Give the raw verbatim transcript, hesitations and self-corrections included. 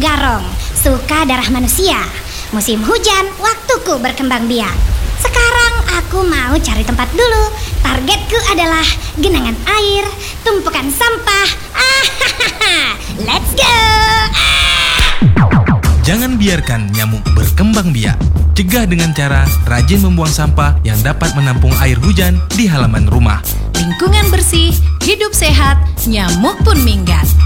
garong, suka darah manusia. Musim hujan, waktuku berkembang biak. Sekarang aku mau cari tempat dulu. Targetku adalah genangan air, tumpukan sampah. Ah, let's go! Jangan biarkan nyamuk berkembang biak. Cegah dengan cara rajin membuang sampah yang dapat menampung air hujan di halaman rumah. Lingkungan bersih, hidup sehat, nyamuk pun minggat.